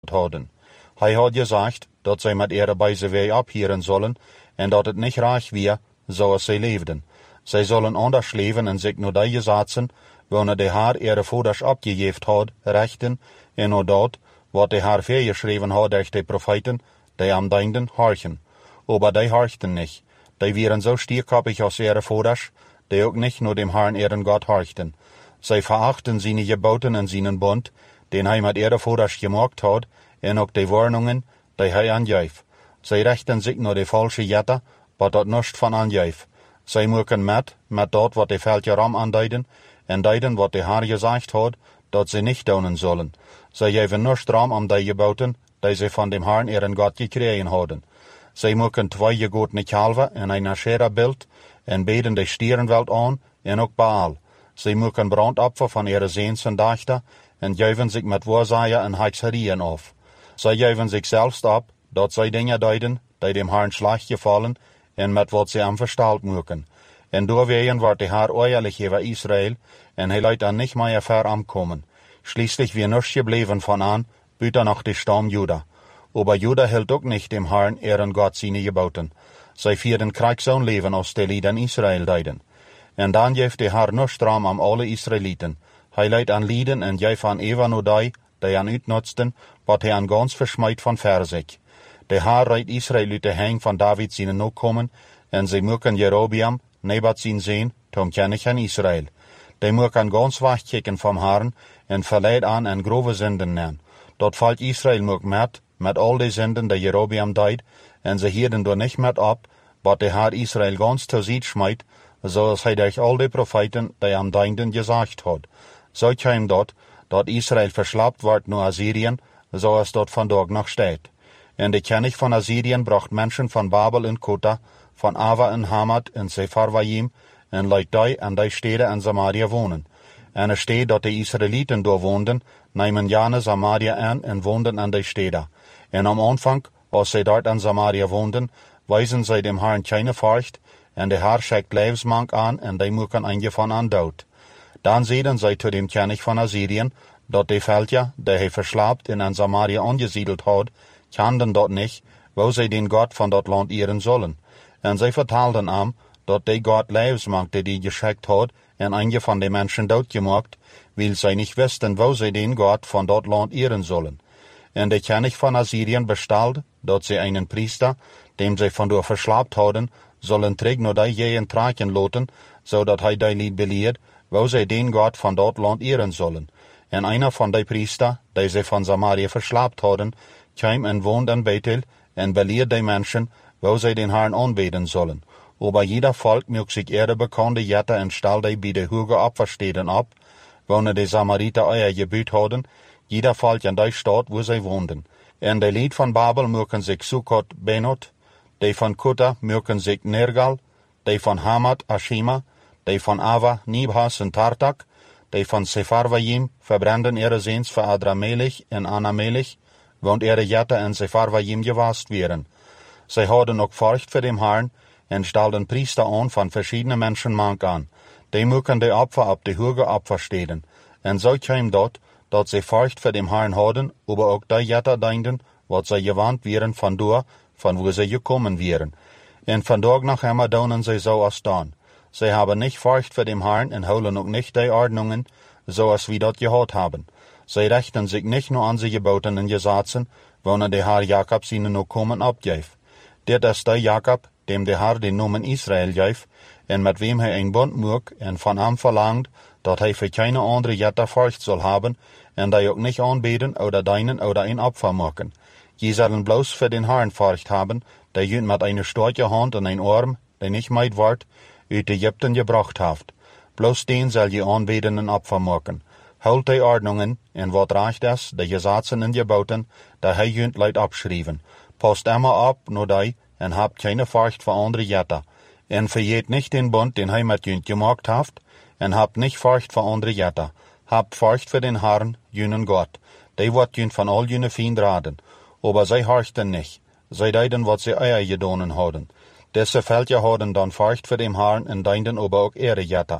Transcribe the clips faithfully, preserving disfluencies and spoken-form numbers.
houden. Hij had gezegd dat zij met ihre bijzewee ophieren zullen en dat het niet reich weer zoals zij leefden. Zij zullen anders leven en zich naar die gesetzen, wanneer de Heer ihre voeders opgegeven had, rechten en naar dat, wat de Heer voorgeschreven had durch de profeten, die am dienden, horchen. Aber die horchten niet. Die waren zo stierkoppig als ihre voeders, die ook niet naar dem Herrn ihren Gott horchten. Zij verachten zijn geboten en zijn bond, den hij met ihre voeders gemaakt had, en ook de warnungen die hij aangeeft. Zij richten zich naar de valse jetten, wat dat niets van aangeeft. Zij maken met, met dat wat de veldje ram aanduiden, en duiden wat de Heer gezegd had, dat ze niet doen zullen. Zij geven niets ram om die geboten, die ze van dem Herrn ihren Gott gekregen hadden. Zij maken twee gegotene kalven en een Asherah-beeld, en beden de stierenveld aan, en ook Baal. Zij maken brandopfer van ihre zeens en dachten, en geven zich met waarzaaien en hekserieën af. Zij geven zich zelfs op, dat zij dingen duiden, die dem Herrn slecht gevallen, en met wat ze hem verstaald maken. En doorwegen wordt de Heer oorlijk over Israël, en hij leidt dan niet meer ver aankomen. Schließlich weer niets gebleven van aan, buiten nog de stam Juda. Aber Juda hield ook niet dem Herrn ihren Gott zijn geboten. Zij vierden krijgzoon leven als de lieden Israël deiden. En dan geeft de Heer niets ram aan alle Israëlieten. Hij leidt aan lieden en geeft aan even naar die, die aan uitnutsten, wat hij aan gans versmijt van ver zich. De Heer reidt Israël uit de hang van David zijn nakomen, en zij maken Jerobeam, Nebat zijn zoon, tom kennig aan Israël. Die maken gans wegkijken van Herrn, en verleid aan en grove zinden nemen. Dat valt Israël ook met, met al de zinden die Jerobeam deed, en ze hielden door niet met op, wat de Heer Israël gans terzijde smijt, zoals hij durch al de profeten die am dienden gezegd had. Zo kwam dat, dat Israël verslapt wordt naar Assyrien, zoals dat vandaag nog staat. En de kennis van Assyrien bracht mensen van Babel en Kota, van Ava en Hamat en Sepharvaim, en leidt die en die steden in Samaria wonen. En er staat dat de Israëlieten door woonden, nemen jane Samaria aan en woonden aan die steden. En am aanvang, als zij dort in Samaria woonden, wijzen zij dem Herrn keine furcht, en de Heer schickt levensmank aan en die maken een van aan dood. Dan zeiden zij tot dem kennis van Assyrien, dat de veldje, die hij verslaapt en in Samaria angesiedeld had, kenden dat niet, wou zij den God van dat land eren zullen. En zij vertaalden hem, dat de God levensmank die die geschikt had, en een van de mensen doodgemaakt, wil zij niet wisten wou zij den God van dat land eren zullen. En de kennis van Assyrien bestelde, dat zij een priester, dem zij vandoor verslaapt hadden, zullen terug naar die jeen traken laten, zodat hij die liet beleerd, wou zij den God van dat land eren zullen. En een van die priester, die zij van Samaria verslaapt hadden, kwam en woonde in Bethel, en beleerd die mensen, wou zij den Herrn aanbeden zullen. Aber jeder volk mocht zich eerder bekende jetten en stelde bij de hoge opversteden op, wanneer de Samarieten eier gebuut hadden, jeder volk in die stad waar zij woonden. En de lied van Babel mochten zich Sukkot Benot, die van Kota mochten zich Nergal, die van Hamat Ashima, die van Ava Nibhas en Tartak, die van Sepharvaim verbranden ihre zeens voor Adramelech en Anamelech, want ihre jetten en Sepharvaim gewast werden. Zij hadden ook furcht voor dem Herrn, en stelden priester aan van verschillende mensenmank aan. Die moeken de opfer op de hoge opfersteden. En zo kwam dat, dat zij furcht voor dem Herrn hadden, aber ook die jetten dienden, wat zij gewand waren van door, van waar zij gekomen waren. En vandaag nog immer doen zij zo als dan. Zij hebben niet furcht voor dem Herrn en houden ook niet die ordnungen, zoals we dat gehad hebben. Zij richten zich niet naar onze geboten en gesetzen, wanneer de Heer Jacob zijn nakomen opgeeft. Dit is de Jacob, dem de Heer de noemen Israël geeft, en met wem hij een bond maakt, en van hem verlangt, dat hij voor keine andere jetter furcht zal hebben, en die ook niet aanbeden, oder dienen, oder een opfer maken. Je zullen bloos voor den Herrn furcht hebben, die je met een sterke hand en een arm, die niet meid wordt, uit Egypten gebracht heeft. Bloos den zal je aanbeden en opfer maken. Houd die ordnungen, en wat recht is, de gesetzen en geboten, die hij je leidt opschrijven. Past immer op naar die, en habt keine furcht voor andere jetten. En vergeet niet den bond den hij met je gemaakt heeft, en habt niet furcht voor andere jetten. Habt furcht voor den Herrn, junen God. Die wordt je van al jene vriend raden. Aber zij horchten niet. Zij deden wat zij eier gedonen hadden. Deze veldje hadden dan furcht voor dem Herrn en dienden aber ook ihre jetten.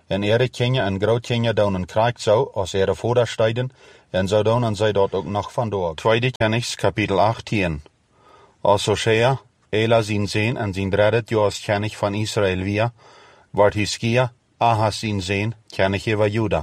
en ere kindje en grootkindje donen krijgt zou, als ere voordat stijden, en zo donen zij dat ook nog vandoor. Tweede Kenigs, kapitel achttien. Als Hosea, Ela zien zeen en zien dreddet jaar als Kenig van Israël via, wordt Hiskia, Ahas zien zeen, Kenig van Juda.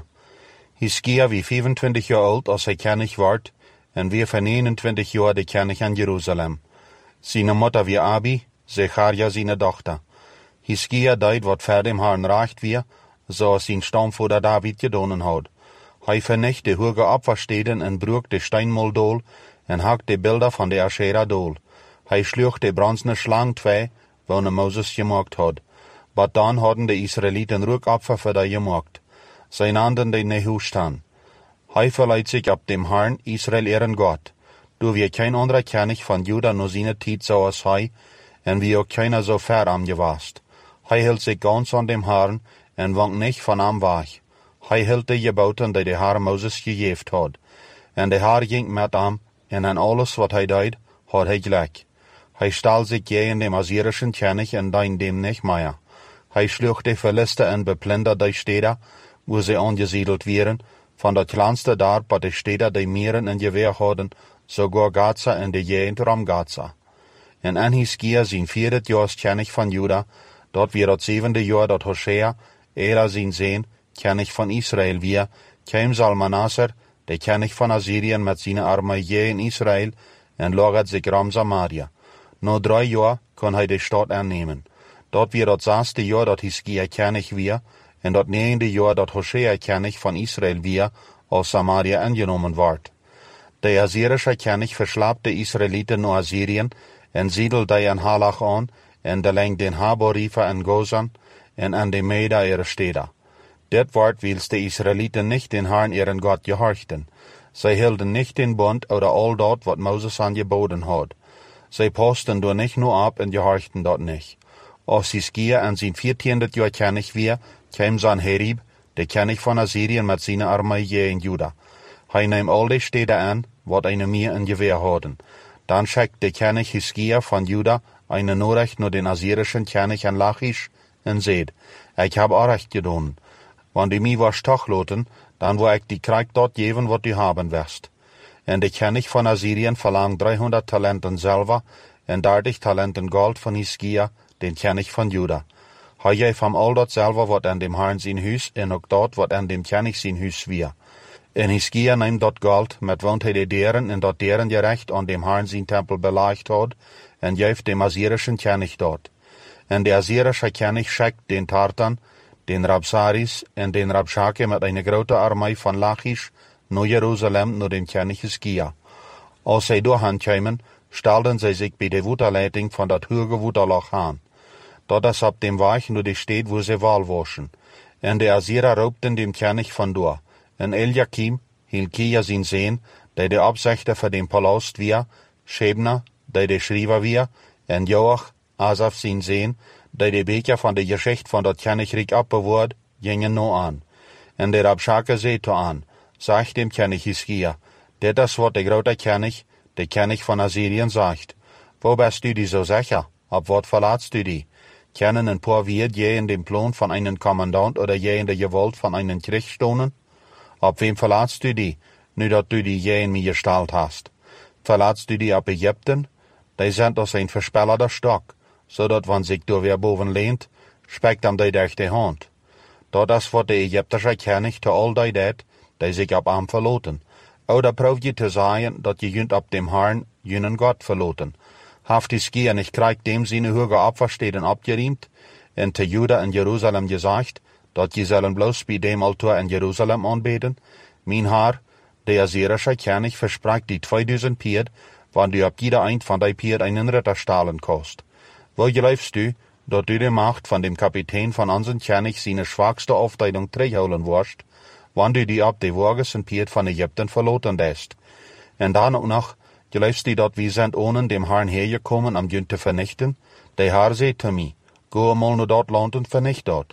Hiskia wie vijfentwintig jaar oud als hij Kenig wordt, en weer van eenentwintig jaar de Kenig aan Jeruzalem. Zijn moeder wie Abi, Zecharia zijn dochter. Hiskia deed wat verder hem haar recht weer, zoals zijn stamvoorder David gedonen had. Hij vernicht de hoge oppersteden en broek de steinmoldool en hakt de beelden van de Asherah-dool. Hij sloeg de bronzene slang twee, wanneer Mozes gemaakt had. Maar dan hadden de Israëlieten rookopfer voor dat gemaakt. Zij namen de Nehushtan. Hij verleidt zich op dem Herrn, Israël eren God. Door wie geen andere Kenig van Juda no zijn tijd zoals hij, en wie ook keiner zo ver am gewast. Hij hield zich ganz aan dem Herrn, en wankt niet van hem weg. Hij hield de geboten die de Heer Mozes gegeven had. En de Heer ging met hem, en aan alles wat hij deed, had hij gelijk. Hij stal zich tegen dem Assyrischen Kenig en deed dem niet meer. Hij sloeg de Philisten en beplunderde de steden, waar ze angesiedeld werden, van dat kleinste dorp tot de steden die meren en geweer hadden, sogar Gaza en de gegend rom Gaza. En aan Hiskia zijn vierde jaar Kenig van Juda, dat weer het zevende jaar dat Hosea, Ela zijn zeen, Kenig van Israël weer, kwam Salmanasser, de Kenig van Assyrien met zijn armee in Israël, en lagert zich rom Samaria. Na drie jaar kon hij de stad aannemen. Dat weer het zesde jaar dat Hiskia Kenig weer, en dat negende jaar dat Hosea Kenig van Israël weer, als Samaria aangenomen wordt. De Assyrische Kenig verslaapt de Israëlieten naar Assyrien, en siedelde aan Halach aan, en de leng den Haborifa en Gozan, en aan de Meda ere steden. Dit wordt wils de Israëlieten niet den Herrn eren God gehorchten. Zij hielden niet den bond oder al dat wat Mozes aan geboden had. Zij pasten door niet nu op en gehorchten dat niet. Als Hiskia en zijn veertiende jaar Kenig weer, kwam Sanherib, de Kenig van Assyrien met zijn armee in Juda. Hij nam al de steden aan, wat een meer in geweer hadden. Dan schickt de Kenig Hiskia van Juda een noorrecht naar den Assyrischen Kenig en Lachish, en zeid, ik heb recht gedaan. Want die mij was toch loten, dan wil ik die krijg dat geven wat die hebben west. En de Kenig van Assyrien verlangt driehonderd talenten zilver en dertig talenten gold van Hiskia, den Kenig van Juda. Hij geeft hem al dat zilver wat aan dem Herrn zijn huis en ook dat wat aan dem Kenig zijn huis weer. En Hiskia neemt dat gold, met want hij de deren en dat deren gerecht aan dem Herrn zijn tempel belaagd had, en geeft dem Assyrischen Kenig dat. En de Assyrische Kenig schikt den Tartan, den Rabsaris en den Rabshake met een grote armee van Lachish naar Jeruzalem naar dem Kenig Hiskia. Als zij doorheen kwamen, stelden zij zich bij de waterleiding van dat hoge waterloch aan. Dat is op dem weg naar de stad waar zij wal waschen. En de Assyrer roepten dem Kenig vandoor. En Eliakim, Hilkia zijn zeen, die de opzichter voor dem palast weer, Shebna, die de schrijver weer, en Joach, Asaf zijn zeen, die de beker van de geschicht van dat Kenig opbewaard, gingen nou aan. En de Rabshake zei to aan, zegt dem Kenig Hiskia, dit is wat de grote Kenig, de Kenig van Assyrien zegt. Wo bist u die zo zeker? Op wat verlaatst u die? Kennen een paar weer je in dem plan van een commandant oder je in de gewalt van een Krieg stonen? Op wem verlaatst u die, nu dat u die je in mij gestald hast? Verlaatst u die op Egypten? Die zijn als een verspellerde stok, zodat wanneer zich door weer boven leent, spekt hem die durch de hand. Dat is wat de Egyptische Kenig te al die deed, die zich op hem verloten. Oder proef je te zeggen dat je junt op dem Herrn junen God verloten. Haft Hiskia niet krijgt dem zijn hoge opversteden opgeriemt, en te Juda en Jeruzalem gezegd, dat je zullen bloos bij dem altaar in Jeruzalem aanbeden? Mijn Heer, de Assyrische Kenig verspreekt die tweeduizend pied, wanneer u op ieder eind van die pied een ritter stalen kost. Wel geloofst u, dat u de macht van dem kapitein van onze Kenig zijn zwakste afdeling terughouden worst, wanneer u die op de wagens en pied van Egypten verloten dest. En dan ook nog, geloofst u dat we zijn ohne dem Herrn hergekomen om jullie te vernichten? De Heer zei te mij, go eenmaal naar dat land en vernicht dat.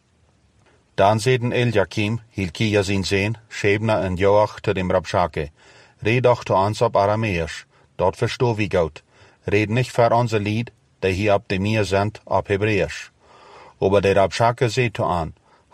Dan zeiden Eliakim, Hilkia zijn zeen, Shebna en Joach te dem Rabshake, red doch te ons op Arameers, dat verstoor wie goed. Red niet voor onze lied, die hier op de meer zijn, op Hebreers. Aber de Rabshake zei te aan,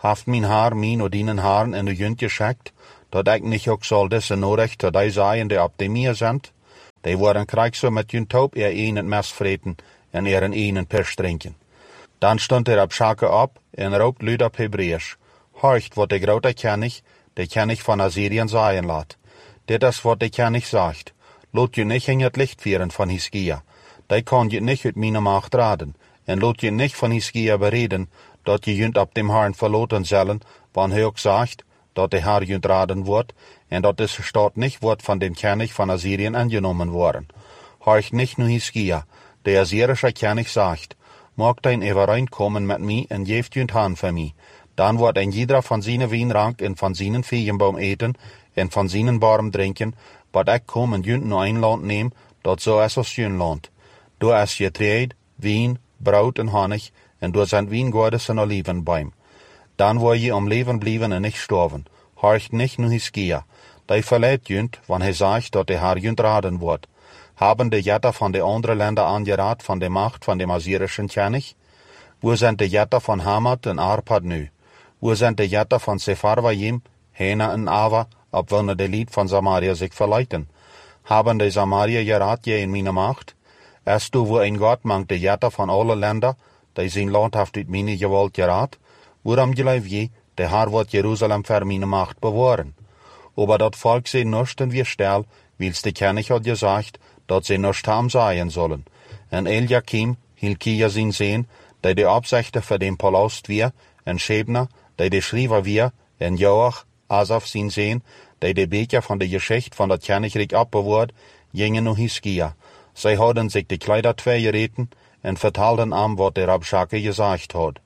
haft mijn haar mijn und dienen Haaren in de junt geschickt, dat ik niet ook zal deze nodig tot die zijn die op de meer zijn? Die worden krijg zo met junt taub er een het mes vreten en er een een pers drinken. Dan stond er op Schake op en roept luid op Hebreeuws. Horcht wat de grote König, de König van Assyrien zijn laat. Dit is wat de König zegt. Laat je niet in het licht vieren van Hiskia. Die kan je niet uit mijn macht raden. En laat je niet van Hiskia bereden, dat je junt op dem Herrn verloten zullen, wanneer hij ook zegt, dat de Herr junt raden wordt, en dat deze stad niet wordt van dem König van Assyrien angenomen worden. Horcht nicht nu Hiskia, de Assyrische König zegt, mag dein overeenkomen met mij en geeft junt Herrn voor mij. Dan wordt een jeder van zijn wijnrank en van zijn vijgenboom eten, en van zijn barm drinken, wat ik kom en junt nu een land neem, dat zo is als jun land. Door is je treed, wien, brood en honig, en door zijn wijngaarden en olivenboom. Dan word je om leven blijven en niet sterven. Horcht nicht nu Hiskia. Die verleidt junt, wanneer hij zegt dat de Herr junt raden wordt. Haben de Jätter van de andere Länder angeraad van de macht van de Assyrischen König? Wo sind de Jätter van Hamat en Arpad nu? Wo sind de Jätter van Sepharvaim, Hena en Ava, op wanneer de Lied van Samaria zich verleiten? Haben de Samaria geraad je in mijn macht? Est du wo ein Gott mangt de Jätter van alle Länder, die zijn land heeft uit mijn gewalt geraad? Waarom geloof je, de Herr wordt Jeruzalem voor mijn macht bewahren? Aber dat Volk sie nicht in wir stel, wils de König hat gesagt, dat sie nicht haben sein sollen. En Eliakim, Hilkia sin Sehn, die de Absichter für den Palast wir, en Schebner, die de Schreiber wir, en Joach, Asaf sin Sehn, die de Beker von der Geschichte von dat Königreich abbewahrt, gingen nu Hiskia. Sie hadden sich die Kleider zwei gereten, en vertalten am, wat der Rabschake gesagt hat.